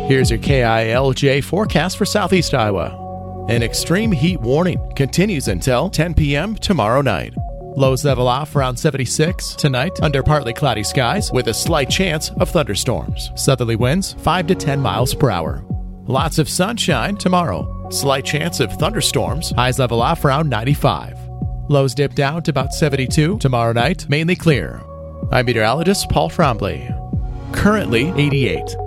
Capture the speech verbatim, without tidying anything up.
Here's your K I L J forecast for Southeast Iowa. An extreme heat warning continues until ten p.m. tomorrow night. Lows level off around seventy-six tonight under partly cloudy skies with a slight chance of thunderstorms. Southerly winds five to ten miles per hour. Lots of sunshine tomorrow. Slight chance of thunderstorms. Highs level off around ninety-five. Lows dip down to about seventy-two tomorrow night, mainly clear. I'm meteorologist Paul Trombley. Currently eighty-eight.